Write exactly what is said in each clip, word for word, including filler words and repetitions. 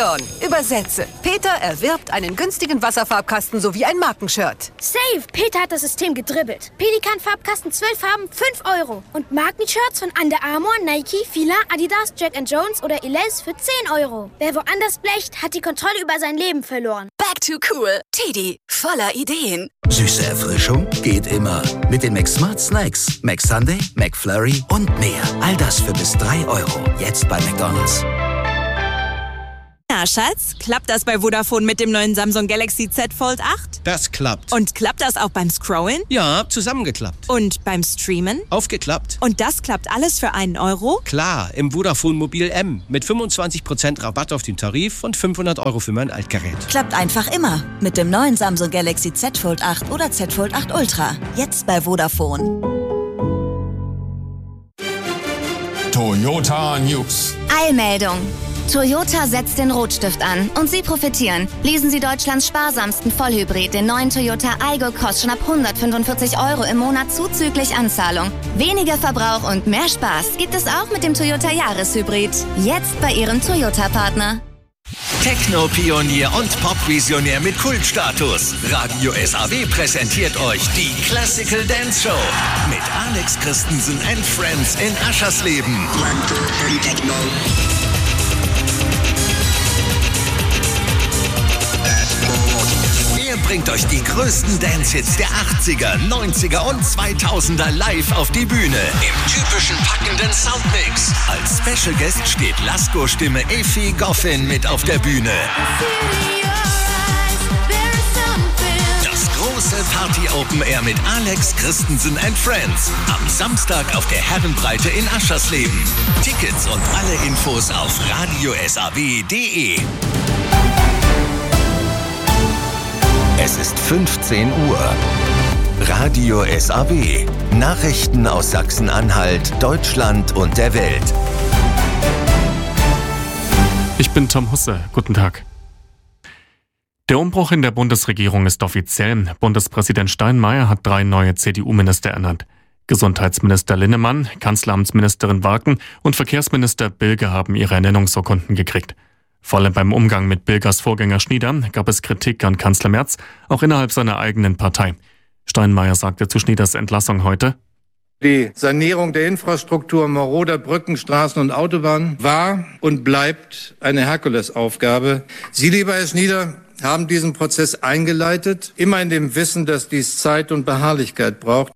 schon. Übersetze. Peter erwirbt einen günstigen Wasserfarbkasten sowie ein Markenshirt. Safe! Peter hat das System gedribbelt. Pelikan-Farbkasten zwölf Farben, fünf Euro. Und Markenshirts von Under Armour, Nike, Fila, Adidas, Jack and Jones oder Elize für zehn Euro. Wer woanders blecht, hat die Kontrolle über sein Leben verloren. Back to cool. Teddy, voller Ideen. Süße Erfrischung geht immer. Mit den McSmart Snacks. McSunday, McFlurry und mehr. All das für bis drei Euro. Jetzt bei McDonald's. Na, Schatz, klappt das bei Vodafone mit dem neuen Samsung Galaxy Z Fold acht? Das klappt. Und klappt das auch beim Scrollen? Ja, zusammengeklappt. Und beim Streamen? Aufgeklappt. Und das klappt alles für einen Euro? Klar, im Vodafone Mobil M. Mit fünfundzwanzig Prozent Rabatt auf den Tarif und fünfhundert Euro für mein Altgerät. Klappt einfach immer. Mit dem neuen Samsung Galaxy Z Fold acht oder Z Fold acht Ultra. Jetzt bei Vodafone. Toyota News. Eilmeldung. Toyota setzt den Rotstift an und Sie profitieren. Leasen Sie Deutschlands sparsamsten Vollhybrid, den neuen Toyota Aygo, kostet schon ab hundertfünfundvierzig Euro im Monat zuzüglich Anzahlung. Weniger Verbrauch und mehr Spaß gibt es auch mit dem Toyota Jahreshybrid. Jetzt bei Ihrem Toyota-Partner. Techno-Pionier und Pop-Visionär mit Kultstatus. Radio S A W präsentiert euch die Classical Dance Show mit Alex Christensen and Friends in Aschersleben. Er bringt euch die größten Dance-Hits der achtziger, neunziger und zweitausender live auf die Bühne. Im typischen packenden Soundmix. Als Special Guest steht Lasko-Stimme Effi Goffin mit auf der Bühne. Das große Party-Open Air mit Alex Christensen and Friends. Am Samstag auf der Herrenbreite in Aschersleben. Tickets und alle Infos auf radio s a w punkt d e. Es ist fünfzehn Uhr. Radio S A W. Nachrichten aus Sachsen-Anhalt, Deutschland und der Welt. Ich bin Tom Husse. Guten Tag. Der Umbruch in der Bundesregierung ist offiziell. Bundespräsident Steinmeier hat drei neue C D U-Minister ernannt. Gesundheitsminister Linnemann, Kanzleramtsministerin Warken und Verkehrsminister Bilge haben ihre Ernennungsurkunden gekriegt. Vor allem beim Umgang mit Bilgers Vorgänger Schnieder gab es Kritik an Kanzler Merz, auch innerhalb seiner eigenen Partei. Steinmeier sagte zu Schnieders Entlassung heute: Die Sanierung der Infrastruktur maroder Brücken, Straßen und Autobahnen war und bleibt eine Herkulesaufgabe. Sie, lieber Herr Schnieder, haben diesen Prozess eingeleitet, immer in dem Wissen, dass dies Zeit und Beharrlichkeit braucht.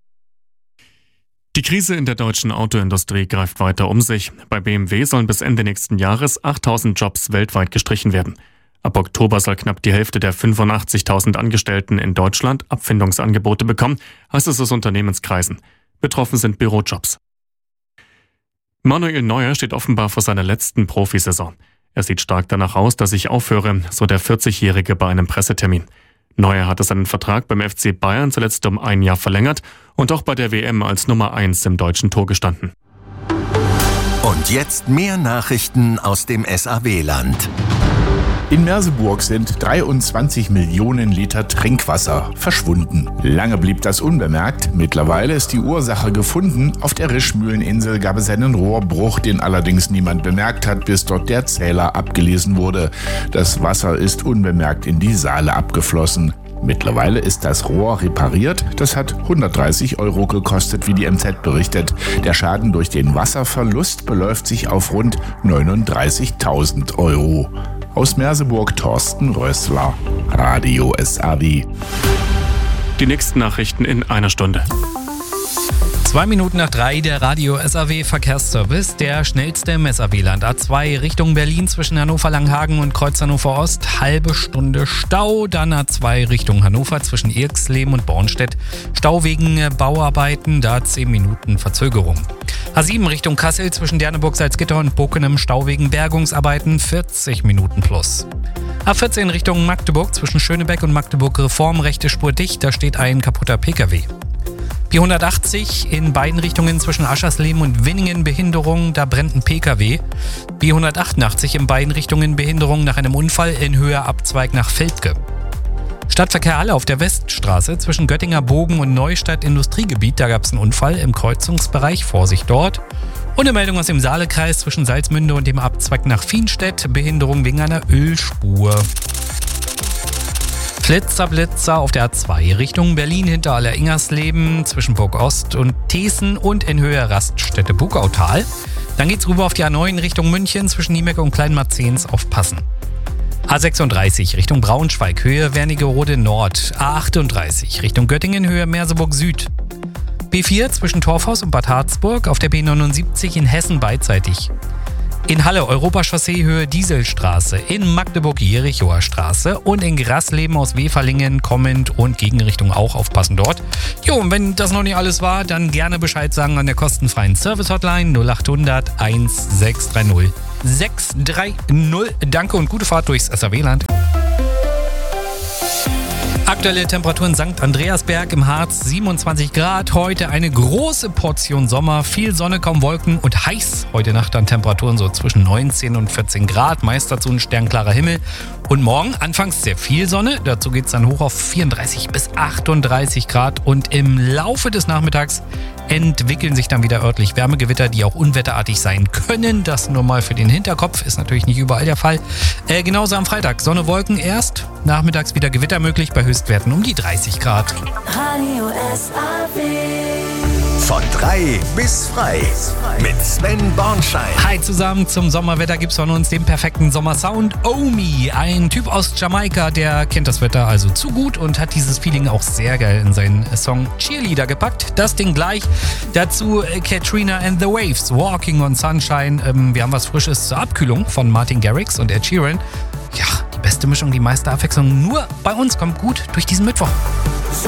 Die Krise in der deutschen Autoindustrie greift weiter um sich. Bei B M W sollen bis Ende nächsten Jahres achttausend Jobs weltweit gestrichen werden. Ab Oktober soll knapp die Hälfte der fünfundachtzigtausend Angestellten in Deutschland Abfindungsangebote bekommen, heißt es aus Unternehmenskreisen. Betroffen sind Bürojobs. Manuel Neuer steht offenbar vor seiner letzten Profisaison. Er sieht stark danach aus, dass ich aufhöre, so der vierzigjährige bei einem Pressetermin. Neuer hatte seinen Vertrag beim F C Bayern zuletzt um ein Jahr verlängert und auch bei der W M als Nummer eins im deutschen Tor gestanden. Und jetzt mehr Nachrichten aus dem S A W-Land. In Merseburg sind dreiundzwanzig Millionen Liter Trinkwasser verschwunden. Lange blieb das unbemerkt. Mittlerweile ist die Ursache gefunden. Auf der Rischmühleninsel gab es einen Rohrbruch, den allerdings niemand bemerkt hat, bis dort der Zähler abgelesen wurde. Das Wasser ist unbemerkt in die Saale abgeflossen. Mittlerweile ist das Rohr repariert. Das hat hundertdreißig Euro gekostet, wie die M Z berichtet. Der Schaden durch den Wasserverlust beläuft sich auf rund neununddreißigtausend Euro. Aus Merseburg Thorsten Rössler, Radio S A W. Die nächsten Nachrichten in einer Stunde. Zwei Minuten nach drei, der Radio S A W Verkehrsservice, der schnellste im S A W-Land. A zwei Richtung Berlin zwischen Hannover-Langhagen und Kreuz Hannover Ost, halbe Stunde Stau. Dann A zwei Richtung Hannover zwischen Irxleben und Bornstedt. Stau wegen Bauarbeiten, da zehn Minuten Verzögerung. A sieben Richtung Kassel zwischen Derneburg, Salzgitter und Bokenem, Stau wegen Bergungsarbeiten, vierzig Minuten plus. A vierzehn Richtung Magdeburg zwischen Schönebeck und Magdeburg Reform, rechte Spur dicht, da steht ein kaputter Pkw. B hundertachtzig in beiden Richtungen zwischen Aschersleben und Winningen Behinderung, da brennt ein Pkw. B hundertachtundachtzig in beiden Richtungen Behinderung nach einem Unfall in Höhe Abzweig nach Velpke. Stadtverkehr Halle auf der Weststraße zwischen Göttinger Bogen und Neustadt Industriegebiet, da gab es einen Unfall im Kreuzungsbereich, Vorsicht dort. Und eine Meldung aus dem Saalekreis zwischen Salzmünde und dem Abzweig nach Fienstedt. Behinderung wegen einer Ölspur. Flitzer, Blitzer auf der A zwei Richtung Berlin hinter Aller-Ingersleben zwischen Burg Ost und Thesen und in Höhe Raststätte Bugautal. Dann geht's rüber auf die A neun Richtung München zwischen Niemecke und Kleinmarzens aufpassen. A sechsunddreißig Richtung Braunschweig, Höhe Wernigerode Nord. A achtunddreißig Richtung Göttingen, Höhe Merseburg Süd. B vier zwischen Torfhaus und Bad Harzburg, auf der B neunundsiebzig in Hessen beidseitig. In Halle Europachaussee, Höhe Dieselstraße. In Magdeburg Jerichoer Straße. Und in Grasleben aus Weferlingen kommend und Gegenrichtung auch aufpassen dort. Jo, und wenn das noch nicht alles war, dann gerne Bescheid sagen an der kostenfreien Service-Hotline null achthundert sechshundertsechzig sechshundertdreißig. Danke und gute Fahrt durchs S R W-Land. Aktuelle Temperaturen Sankt Andreasberg im Harz siebenundzwanzig Grad. Heute eine große Portion Sommer, viel Sonne, kaum Wolken und heiß. Heute Nacht dann Temperaturen so zwischen neunzehn und vierzehn Grad. Meist dazu ein sternklarer Himmel. Und morgen anfangs sehr viel Sonne. Dazu geht es dann hoch auf vierunddreißig bis achtunddreißig Grad. Und im Laufe des Nachmittags entwickeln sich dann wieder örtlich Wärmegewitter, die auch unwetterartig sein können. Das nur mal für den Hinterkopf, ist natürlich nicht überall der Fall. Äh, genauso am Freitag. Sonne, Wolken erst, nachmittags wieder Gewitter möglich bei Höchstwerten um die dreißig Grad. Radio S A W. Von drei bis frei mit Sven Bornschein. Hi zusammen, zum Sommerwetter gibt's von uns den perfekten Sommersound. Omi, ein Typ aus Jamaika, der kennt das Wetter also zu gut und hat dieses Feeling auch sehr geil in seinen Song Cheerleader gepackt. Das Ding gleich. Dazu Katrina and the Waves, Walking on Sunshine. Ähm, wir haben was Frisches zur Abkühlung von Martin Garrix und Ed Sheeran. Ja, die beste Mischung, die meiste Abwechslung. Nur bei uns kommt gut durch diesen Mittwoch. So